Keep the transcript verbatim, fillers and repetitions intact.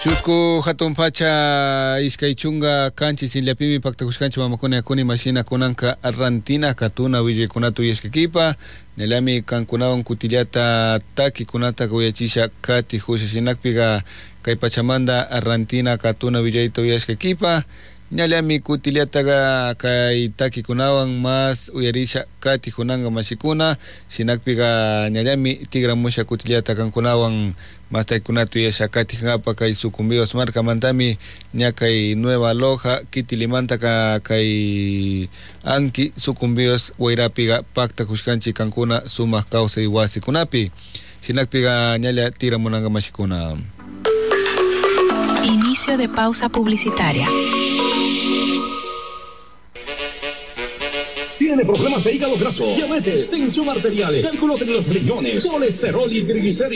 Chusku hatun pacha iskay chunga kanchi sinllapimi paktakushkanchi mamakuna yakuni mashina kunanka arrantina katuna willaykunata uyashkakipa ñallami kankunawan kutillata taki kunata kuyachisha kati hushashinakpiqa kay pachamanda arrantina katuna willayta uyashkakipa ñallami kutillataqa kay takikunawan mas uyarisha kati hunanga mashikuna shinakpiqa ñallami tigramusha kutillata kankunawan mas taykunata uyasha kati hanapa kay Sucumbíos markamantami ña kay Nueva Loja Kitilimantaka kay Anki Sucumbíos wayrapiqa paktakushkanchik kankuna sumaq kawsay wasikunapi shinakpiqa ñalla tigramunanga mashikuna. Inicio de pausa publicitaria. Tiene problemas de hígado graso, diabetes, tensión arterial, cálculos en los riñones, colesterol y triglicéridos.